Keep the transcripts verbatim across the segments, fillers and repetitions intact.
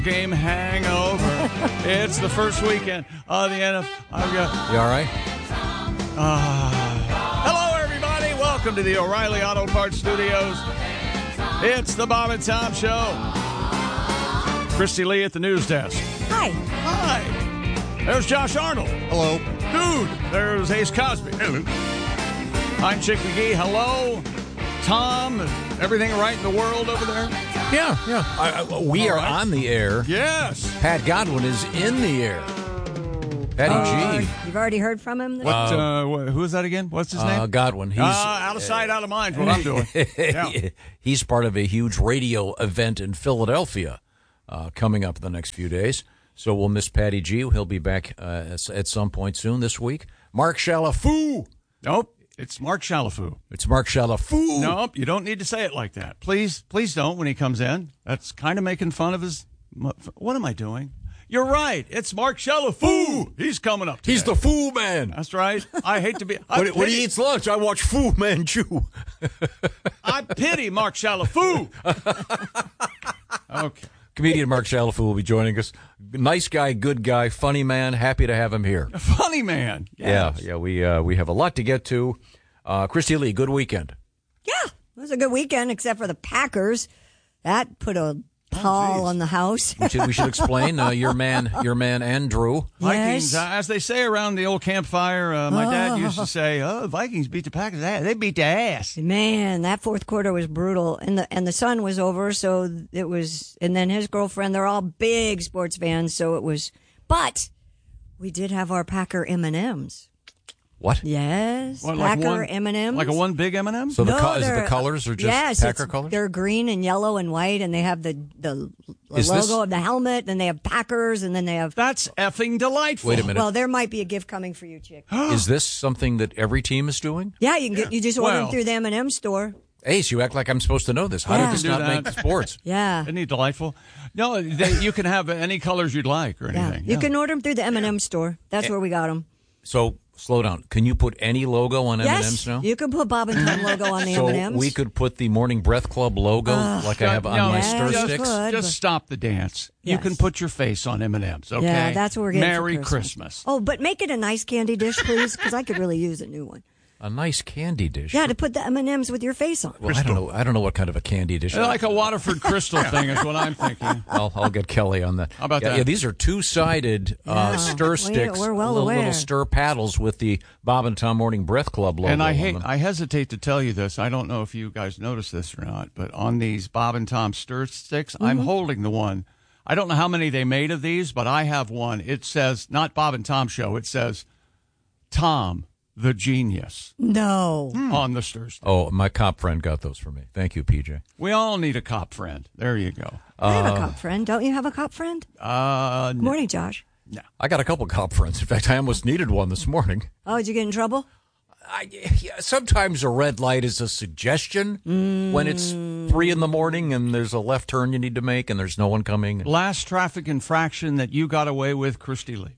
game hangover. It's the first weekend of the N F L. I've got. You all right? Uh, hello, everybody. Welcome to the O'Reilly Auto Parts Studios. It's the Bob and Tom Show. Christy Lee at the news desk. Hi. Hi. There's Josh Arnold. Hello. Dude, there's Ace Cosby. Hello. I'm Chick McGee. Hello. Tom, everything right in the world over there? Yeah, yeah. I, I, we All are right. on the air. Yes. Pat Godwin is in the air. Patty Uh, G. You've already heard from him? What? Uh, wh- who is that again? What's his Uh, name? Godwin. He's uh, out of sight, out of mind. What I'm doing. Yeah. He's part of a huge radio event in Philadelphia uh, coming up in the next few days. So we'll miss Patty G. He'll be back uh, at some point soon this week. Mark Chalafou. Nope. It's Mark Chalafou. It's Mark Chalafou. Nope, you don't need to say it like that. Please, please don't when he comes in. That's kind of making fun of his... What am I doing? You're right. It's Mark Chalafou. He's coming up today. He's the Foo Man. That's right. I hate to be... I When, when he pity- eats lunch, I watch Foo Man chew. I pity Mark Chalafou. Okay. Comedian Mark Chalafou will be joining us. Nice guy, good guy, funny man. Happy to have him here. A funny man. Yes. Yeah, yeah. We uh, we have a lot to get to. Uh, Christy Lee, good weekend. Yeah, it was a good weekend, except for the Packers. That put a pall geez. on the house. We should, we should explain uh, your man, your man Andrew. Vikings, Yes. uh, as they say around the old campfire, uh, my dad used to say, oh, Vikings beat the Packers. They beat the ass. Man, that fourth quarter was brutal, and the and the sun was over, so it was. And then his girlfriend, they're all big sports fans, so it was. But we did have our Packer M and M's. What? Yes, What, like Packer one- M and M's. Like a one big M and M? So the No, co- is it they're- the colors are just yes, Packer it's- colors? They're green and yellow and white, and they have the the, the Is logo this- of the helmet, and they have Packers, and then they have. That's effing delightful. Wait a minute. Well, there might be a gift coming for you, chick. Is this something that every team is doing? Yeah, you can get you just order Well- them through the M and M store. Ace, you act like I'm supposed to know this. How Yeah. did this Do not that. make sports? Yeah, Isn't he delightful? No, they, you can have any colors you'd like or yeah. anything. You can order them through the M and M store. That's where we got them. So slow down. Can you put any logo on M and M's Yes, now? you can put Bob and Tom logo on the so M and M's. we could put the Morning Breath Club logo like I have on No, my yes, stir you sticks. could. Just stop the dance. You Yes. can put your face on M and M's, okay? Yeah, that's what we're getting. Merry for Christmas. Oh, but make it a nice candy dish, please, because I could really use a new one. A nice candy dish. Yeah, to put the M and M's with your face on. Well, I don't know. I don't know what kind of a candy dish. Like a Waterford Crystal thing is what I'm thinking. I'll, I'll get Kelly on that. How about yeah, that? Yeah, these are two-sided uh, Yeah. stir We- sticks, we're well little, aware. little stir paddles with the Bob and Tom Morning Breath Club logo. And I on hate, them. I hesitate to tell you this. I don't know if you guys noticed this or not, but on these Bob and Tom stir sticks, I'm Mm-hmm. holding the one. I don't know how many they made of these, but I have one. It says, not Bob and Tom Show, it says, Tom the Genius No. on the stir stick. Oh, my cop friend got those for me. Thank you, P J. We all need a cop friend. There you go. I have a cop friend. Don't you have a cop friend? Uh, Good morning, Josh. I got a couple cop friends. In fact, I almost needed one this morning. Oh, did you get in trouble? I, yeah, sometimes a red light is a suggestion when it's three in the morning and there's a left turn you need to make and there's no one coming. last traffic infraction that you got away with, Christy Lee.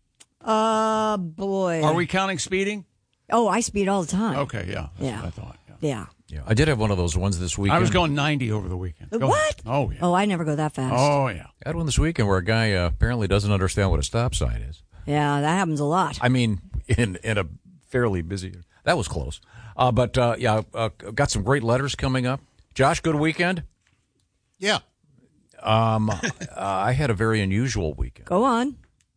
Uh, boy. Are we counting speeding? Oh, I speed all the time. Okay, yeah. That's Yeah. what I thought. Yeah. Yeah. Yeah, I did have one of those ones this weekend. I was going ninety over the weekend. Go What? ahead. Oh, yeah. Oh, I never go that fast. Oh, yeah. I had one this weekend where a guy uh, apparently doesn't understand what a stop sign is. Yeah, that happens a lot. I mean, in in a fairly busy. That was close. Uh, but uh, yeah, uh, got some great letters coming up. Josh, good weekend. Yeah. Um, uh, I had a very unusual weekend. Go on.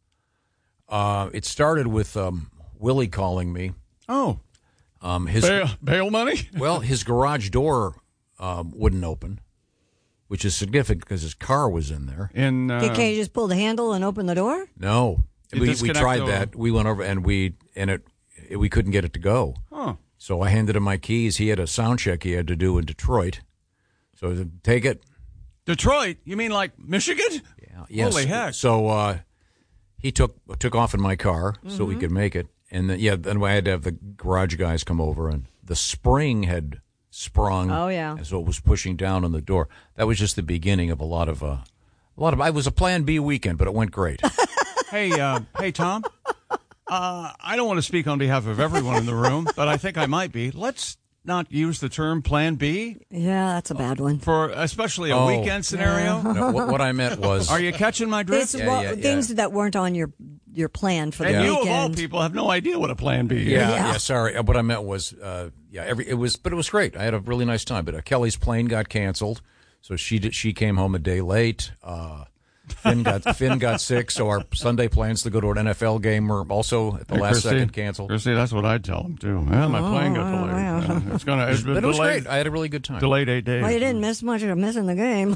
Uh, it started with um, Willie calling me. Oh, Um, his bail, bail money? well, his garage door um, wouldn't open, which is significant because his car was in there. In uh, Can you just pull the handle and open the door? No, You we, we disconnect tried the- that. We went over and we and it, it we couldn't get it to go. Huh. So I handed him my keys. He had a sound check he had to do in Detroit. So I said, take it. Detroit? You mean like Michigan? Yeah, yes. Holy heck. So uh, he took took off in my car so we could make it. And then, yeah, then I had to have the garage guys come over, and the spring had sprung. Oh, yeah. And so it was pushing down on the door. That was just the beginning of a lot of uh, a lot of. It was a Plan B weekend, but it went great. Hey, uh, hey, Tom. Uh, I don't want to speak on behalf of everyone in the room, but I think I might be. Let's not use the term Plan B Yeah, that's a bad one. for especially a Oh. weekend scenario? No, what, what I meant was, Are you catching my drift? It's Yeah, well, yeah, yeah. things that weren't on your your plan for the And you weekend. of all people have no idea what a Plan B is. yeah, Yeah. yeah, sorry. What I meant was, uh, yeah, every it was, but it was great. I had a really nice time. But uh, Kelly's plane got canceled, so she did, she came home a day late. Uh, Finn got Finn got sick, so our Sunday plans to go to an N F L game were also at the Hey, last Christy, second canceled. Christy, that's what I'd tell them too. Well, my plane got delayed. Yeah, it's gonna. It's been But it was delayed, great. I had a really good time. delayed eight days. Well, you didn't miss much of missing the game.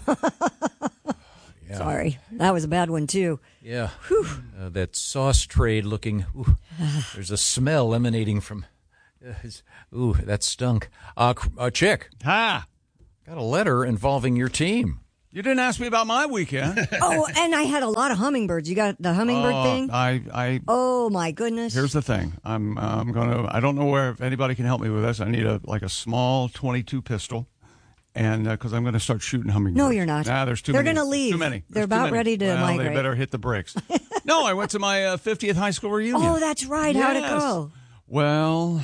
Yeah. Sorry, that was a bad one too. Yeah, uh, that sauce trade looking. Ooh, there's a smell emanating from. Uh, his- ooh, that stunk. Uh, cr- uh, chick, Ha! got a letter involving your team. You didn't ask me about my weekend. Oh, and I had a lot of hummingbirds. You got the hummingbird Oh, thing? I, I. Oh my goodness! Here's the thing. I'm, uh, I'm gonna. I don't know where if anybody can help me with this. I need a like a small twenty-two pistol, and because I'm going to start shooting hummingbirds. No, you're not. Nah, there's too They're many. gonna leave. Too many. They're There's too about many. ready to well, migrate. They better hit the brakes. No, I went to my uh, fiftieth high school reunion. Oh, that's right. How'd it Yes. go? Well,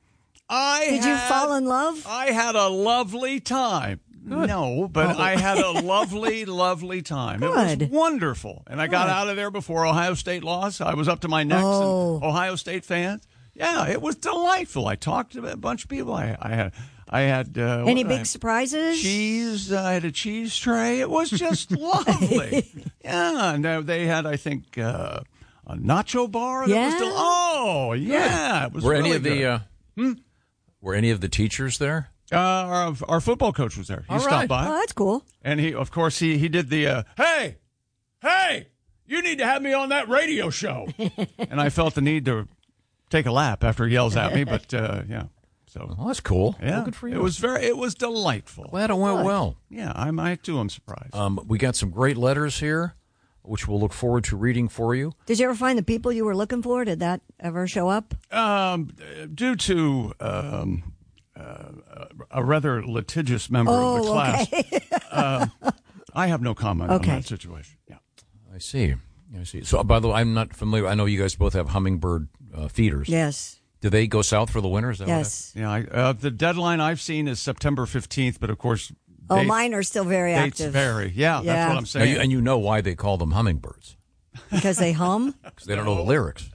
I Did you had- fall in love? I had a lovely time. No, but I had a lovely, lovely time. It Good. was wonderful. And I got out of there before Ohio State lost. I was up to my necks Oh. in Ohio State fans. Yeah, it was delightful. I talked to a bunch of people. I, I had, I had uh, Any what- big I- surprises? cheese. I had a cheese tray. It was just lovely. Yeah, and uh, they had, I think, uh, a nacho bar. That was Yeah? del- oh, yeah. It was Were really any of the good. uh, Hmm? Were any of the teachers there? Uh, our, our football coach was there. He All stopped right. by. Oh, that's cool. And he, of course, he he did the uh, hey, hey, you need to have me on that radio show. And I felt the need to take a lap after he yells at me, but uh, yeah, so Well, that's cool. yeah, Well, good for you. It was very, it was delightful. Glad it went well. Yeah, I'm, I too am surprised. Um, we got some great letters here, which we'll look forward to reading for you. Did you ever find the people you were looking for? Did that ever show up? Um, due to um, uh, a rather litigious member of the Oh, class, okay. uh, I have no comment Okay. on that situation. Yeah. I see. I see. So, by the way, I'm not familiar. I know you guys both have hummingbird uh, feeders. Yes. Do they go south for the winter? Is that Yes. Yeah, I, uh, the deadline I've seen is September fifteenth, but of course, Oh, dates- mine are still very dates active vary. Yeah, Yeah. that's what I'm Now, saying. you, and you know why they call them hummingbirds because they hum. because they don't know the lyrics.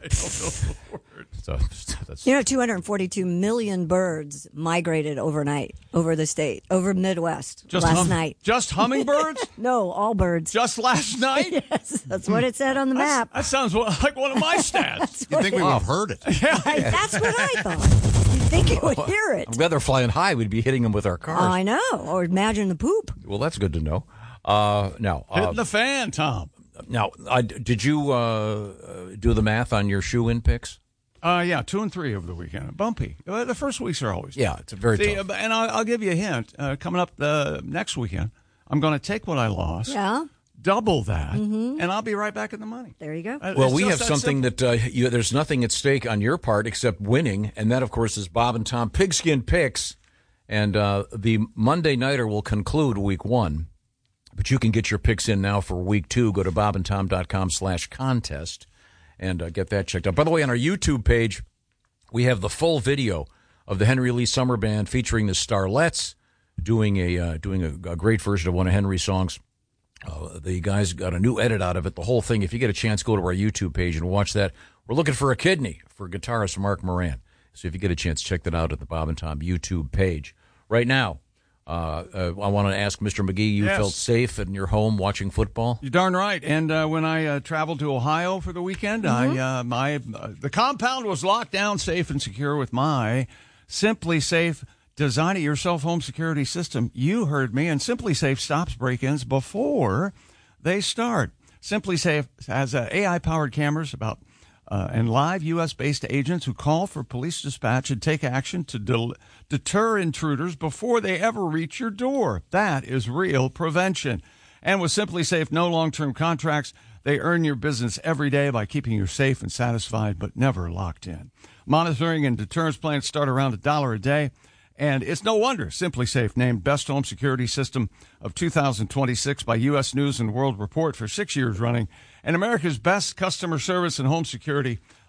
So that's You know, two hundred forty-two million birds migrated overnight over the state, over Midwest just last hum- night. Just hummingbirds? No, all birds. Just last night? Yes, that's what it said on the map. That sounds wa- like one of my stats. You'd think we would have heard it. That's what I thought. You'd think you would hear it. I'm glad they're flying high. We'd be hitting them with our cars. I know. Or imagine the poop. Well, that's good to know. Uh, now, uh, Hitting the fan, Tom. now, uh, did you uh, uh, do the math on your shoe-in picks? Uh, yeah, two and three over the weekend. Bumpy. Uh, The first weeks are always. Yeah, it's a very See, tough. uh, and I'll, I'll give you a hint. Uh, coming up uh, next weekend, I'm going to take what I lost, Yeah. double that, and I'll be right back in the money. There you go. Uh, Well, it's we just have something simple. that uh, you, there's nothing at stake on your part except winning, and that, of course, is Bob and Tom Pigskin Picks. And uh, the Monday Nighter will conclude week one, but you can get your picks in now for week two. Go to bobandtom.com slash contest and uh, get that checked out. By the way, on our YouTube page, we have the full video of the Henry Lee Summer Band featuring the Starlets doing a uh, doing a, a great version of one of Henry's songs. Uh, the guys got a new edit out of it, the whole thing. If you get a chance, go to our YouTube page and watch that. We're looking for a kidney for guitarist Mark Moran. So if you get a chance, check that out at the Bob and Tom YouTube page. Right now, uh, uh, I want to ask Mister McGee, you Yes. felt safe in your home watching football? You're darn right. And uh, when I uh, traveled to Ohio for the weekend, I uh, my uh, the compound was locked down, safe and secure with my Simply Safe Design It Yourself home security system. You heard me, and Simply Safe stops break-ins before they start. Simply Safe has uh, A I-powered cameras about uh, and live U S-based agents who call for police dispatch and take action to del- deter intruders before they ever reach your door. That is real prevention. And with Simply Safe, no long-term contracts. They earn your business every day by keeping you safe and satisfied, but never locked in. Monitoring and deterrence plans start around a dollar a day. And it's no wonder Simply Safe named Best Home Security System of two thousand twenty-six by U S News and World Report for six years running, and America's Best Customer Service and Home Security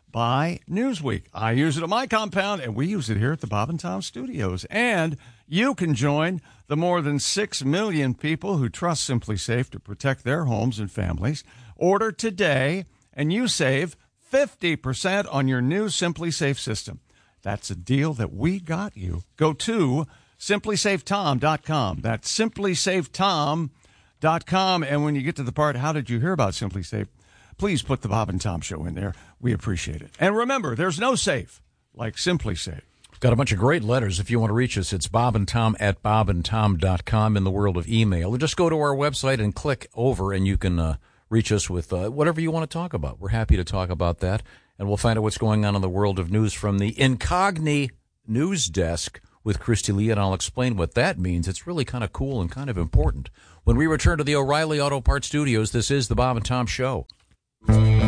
by Newsweek. I use it at my compound, and we use it here at the Bob and Tom Studios. And you can join the more than six million people who trust Simply Safe to protect their homes and families. Order today, and you save fifty percent on your new Simply Safe system. That's a deal that we got you. Go to simply safe tom dot com. That's simply safe tom dot com. And when you get to the part, how did you hear about Simply Safe? Please put the Bob and Tom Show in there. We appreciate it. And remember, there's no safe like Simply Safe. Got a bunch of great letters. If you want to reach us, it's bob and tom at bob and tom dot com in the world of email. Or just go to our website and click over, and you can uh, reach us with uh, whatever you want to talk about. We're happy to talk about that. And we'll find out what's going on in the world of news from the Incogni News Desk with Christy Lee, and I'll explain what that means. It's really kind of cool and kind of important. When we return to the O'Reilly Auto Parts Studios, this is the Bob and Tom Show.